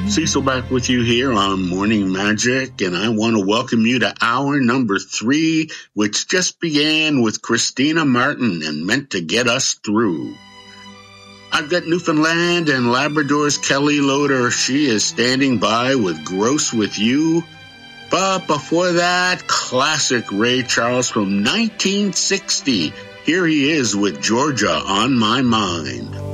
Cecil back with you here on Morning Magic, and I want to welcome you to hour number 3, which just began with Christina Martin and Meant to Get Us Through. I've got Newfoundland and Labrador's Kelly Loader. She is standing by with Gross With You. But before that, classic Ray Charles from 1960. Here he is with Georgia on My Mind.